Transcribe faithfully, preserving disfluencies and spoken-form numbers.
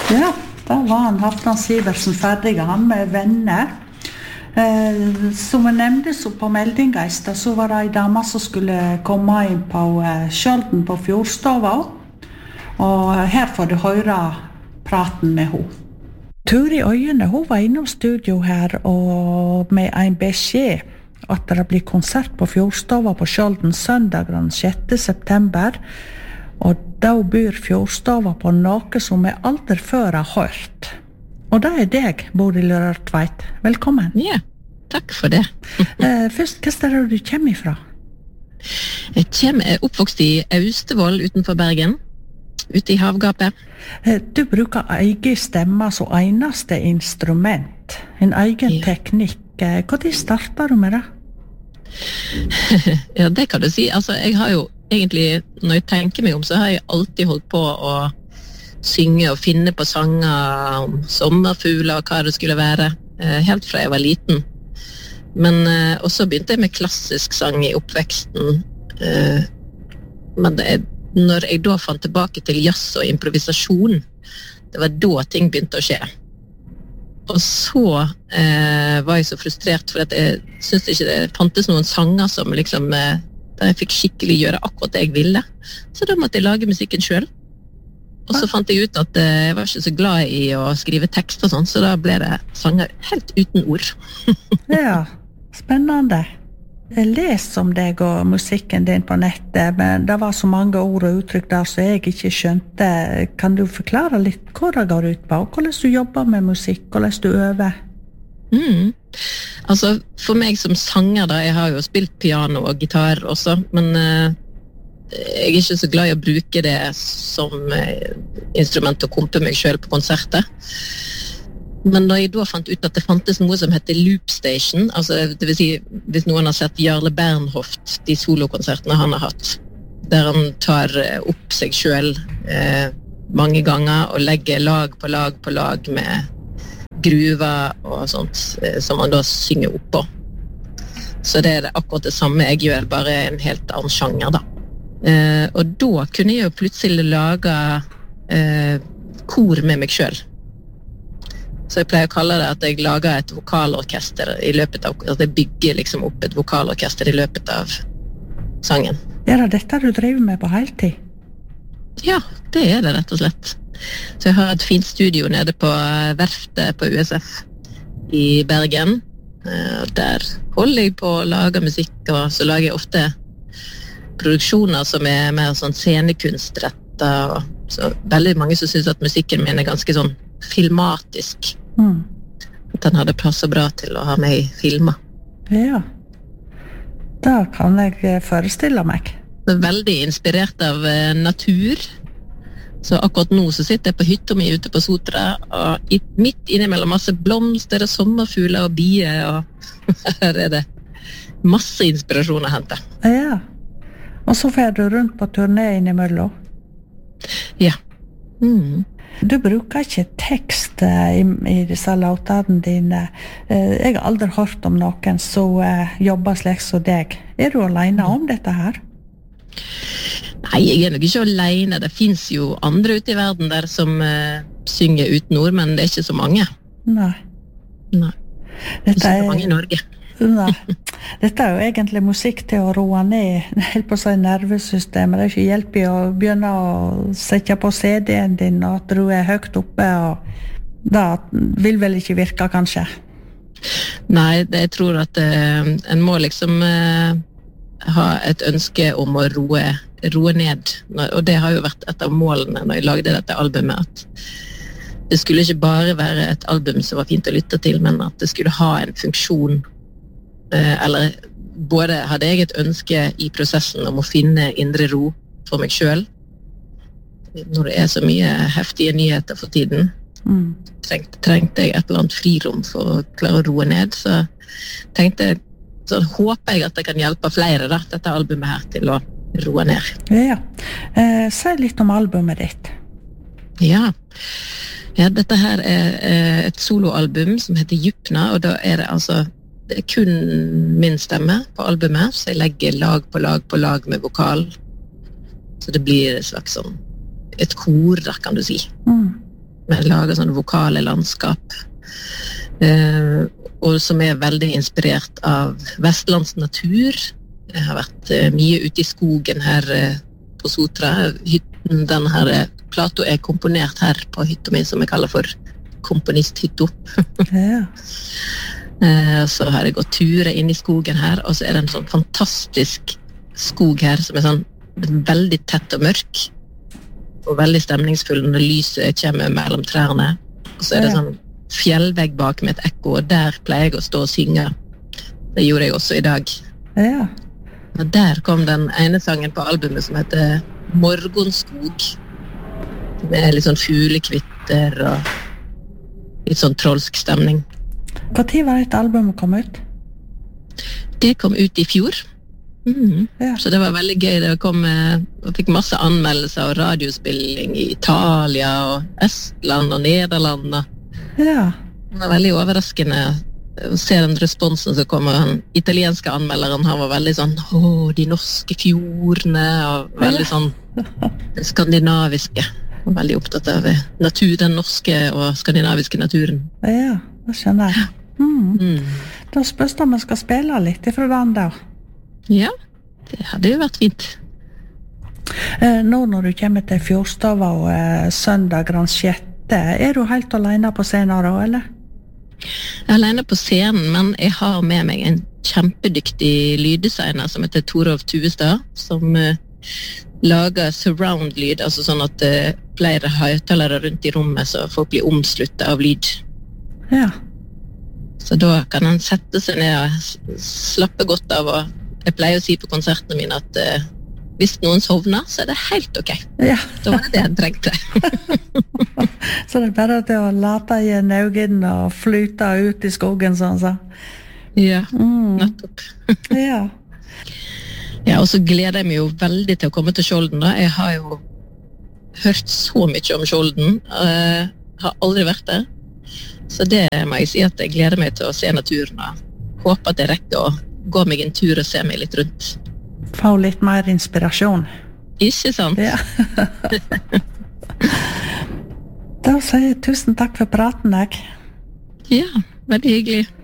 Ja, da var han Halvdan Sivertsen ferdig, han med venner. Eh, som jeg nevnte så på meldinga i sted, så var det en dame som skulle komme inn på eh, Skjolden på Fjordstova. Og her får du høre praten med henne. Turi Øyene, hun var innom studio her og med en beskjed at det blir konsert på Fjordstova på Skjolden søndag den sjette september. Og da byr Fjordstova på noe som jeg aldri før har hørt. Og det er deg, Bodil Rørtveit. Velkommen. Ja, takk for det. eh, først, hva er det du kommer ifra? Jeg kommer er oppvokst i Austevoll utenfor Bergen, ute i havgapet. Eh, du bruker egen stemme som eneste instrument, en egen Ja. teknikk. Eh, Hva tid starter du med det? Ja, det kan du si. Altså, jeg har jo egentlig, når jeg tenker meg om, så har jeg alltid holdt på å synge og finne på sanger om sommerfugler og hva det skulle være, eh, helt fra jeg var liten. Men eh, også begynte jeg med klassisk sang i oppveksten. Eh, men det er, når jeg da fant tilbake til jazz og improvisasjon, det var da ting begynte å skje. Og så eh, var jeg så frustrert, for at jeg syntes ikke det fantes noen sanger som liksom, eh, der jeg fikk skikkelig gjøre akkurat det jeg ville. Så da måtte jeg lage musikken selv. Og så fant jeg ut at eh, jeg var ikke så glad i å skrive tekst og sånn, så da ble det sanger helt uten ord. Ja, spennende. Jeg leser om deg og musikken din på nettet, men det var så mange ord og uttrykk der som jeg ikke skjønte. Kan du forklare litt hva det går ut på, og hvordan du jobber med musikk, hvordan du øver? Mm. Altså, for meg som sanger da, jeg har jo spilt piano og gitar også, men eh, jeg er ikke så glad i å bruke det som eh, instrument å kompe meg selv på konserter. Men da jeg da fant ut at det fantes noe som heter Loop Station, altså det vil si, hvis noen har sett Jarle Bernhoft, de solokonsertene han har hatt, der han tar opp seg selv eh, mange ganger og legger lag på lag på lag med gruver og sånt, eh, som han da synger opp på. Så det er det akkurat det samme jeg gjør, bare en helt annen sjanger da. Eh, og da kunne jeg jo plutselig lage eh, kor med meg selv. Så jeg pleier å kalle det at jeg lager et vokalorkester i løpet av, at jeg bygger liksom opp et vokalorkester i løpet av sangen. Er det dette du driver med på heltid? Ja, det er det rett og slett. Så jeg har et fint studio nede på verftet på U S F i Bergen. Og der holder jeg på å lage musikk, og så lager jeg ofte produksjoner som er mer sånn scenekunstrettet. Så veldig mange som synes at musikken min er ganske sånn filmatisk. Mm. At den hadde passet bra til å ha med i filmer. Ja, da kan jeg forestille meg. Det er veldig inspirert av eh, natur. Så akkurat nå så sitter jeg på hytta mi ute på Sotra, og i, midt innimellom masse blomster og sommerfugler og bier, og her er det masse inspirasjon å hente. Ja, og så fer du rundt på turné innimellom. Ja. Mm. Du bruker ikke tekst i, i disse låtene dine. Jeg har aldri hørt om noen som jobber slik som deg. Er du alene om dette her? Nei, jeg er nok ikke alene. Det finnes jo andre ute i verden der som uh, synger uten ord, men det er ikke så mange. Nei. Nei. Det er ikke så mange i Norge. Nei. Dette er jo egentlig musikk til å roe ned helt på seg nervesystemet. Det er ikke hjelp i å begynne å sette på C D-en din og at du er høyt oppe, og det vil vel ikke virke kanskje? Nei, det, jeg tror at uh, en må liksom uh, ha et ønske om å roe, roe ned, og det har jo vært et av målene når jeg lagde dette albumet, at det skulle ikke bare være et album som var fint å lytte til, men at det skulle ha en funksjon. Eller både hadde jeg et ønske i prosessen om å finne indre ro for meg selv. Når det er så mye heftige nyheter for tiden, mm. trengte, trengte jeg et eller annet frirom for å klare å roe ned. Så tenkte jeg, så håper jeg at jeg kan hjelpe flere da, dette albumet her til å roe ned. Ja, eh, si litt om albumet ditt. Ja, ja dette her er eh, et soloalbum som heter Djupna, og da er det altså det er kun min stemme på albumet, så jeg legger lag på lag på lag med vokal. Så det blir et slags sånn, et kor, da kan du si. Mm. Vi lager sånne vokale landskap, eh, og som er veldig inspirert av Vestlands natur. Jeg har vært eh, mye ute i skogen her eh, på Sotra. Hytten, denne her eh, Plato er komponert her på hytta mi, som jeg kaller for komponisthytta. Ja. eh, så har jeg gått turer inn i skogen her, og så er det en sånn fantastisk skog her, som er sånn veldig tett og mørk, og veldig stemningsfull når lyset kommer mellom trærne. Og så er det Ja. sånn fjellvegg bak med et ekko, og der pleier jeg å stå og synge. Det gjorde jeg også i dag. Ja. Og der kom den ene sangen på albumet som heter Morgonskog. Med litt sånn fuglekvitter og litt sånn trolsk stemning. Hva tid var dette albumet kom ut? Det kom ut i fjor. Mhm. Ja. Så det var veldig gøy. Det kom, eh, jeg fikk masse anmeldelser og radiospilling i Italia og Estland og Nederland. Og Ja. det var veldig overraskende å se den responsen som kom. Den italienske anmelderen, han var veldig sånn, åh, de norske fjordene, og veldig sånn det skandinaviske. Og veldig opptatt av natur, den norske og skandinaviske naturen. Ja, det skjønner jeg. Mm. Mm. Da spørs det om jeg skal spille litt ifra den da. Ja, det hadde jo vært fint. Eh, nå når du kommer til Fjordstava og eh, søndag den sjette, er du helt alene på scenen da, eller? Jeg er alene på scenen, men jeg har med meg en kjempedyktig lyddesigner som heter Torov Tuestad, som eh, lager surround-lyd, altså sånn at eh, flere høyttalere rundt i rommet, så folk blir omsluttet av lyd. Ja. Så da kan han sette seg ned og s- slappe godt av, og jeg pleier å si på konsertene mine at eh, hvis noen sovner, så er det helt ok. Ja. Da var det det jeg trengte. Så det er bare til å late i en øyn og flyte ut i skogen, sånn så. Ja, Mm. nettopp. Ja. Ja, og så gleder jeg meg jo veldig til å komme til Skjolden da. Jeg har jo hørt så mye om Skjolden, uh, har aldri vært der. Så det må jeg si at jeg gleder meg til å se naturen, og håper at jeg rekker å gå meg en tur og se meg litt rundt. Få litt mer inspirasjon. Ikke sant? Ja. Da sier jeg tusen takk for praten, jeg. Ja, veldig hyggelig.